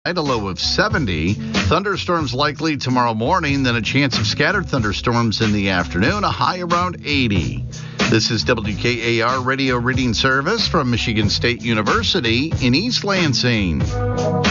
A low of 70. Thunderstorms likely tomorrow morning, then a chance of scattered thunderstorms in the afternoon, a high around 80. This is WKAR Radio Reading Service from Michigan State University in East Lansing.